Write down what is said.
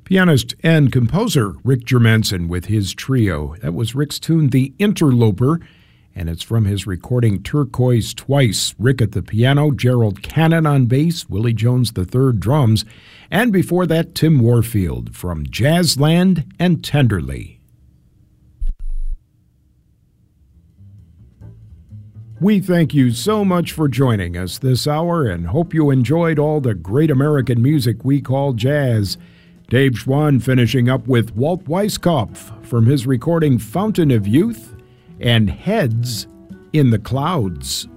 Pianist and composer Rick Germanson with his trio. That was Rick's tune, The Interloper, and it's from his recording Turquoise Twice. Rick at the piano, Gerald Cannon on bass, Willie Jones III drums, and before that, Tim Warfield from Jazzland and Tenderly. We thank you so much for joining us this hour and hope you enjoyed all the great American music we call jazz. Dave Schwann finishing up with Walt Weiskopf from his recording Fountain of Youth and Heads in the Clouds.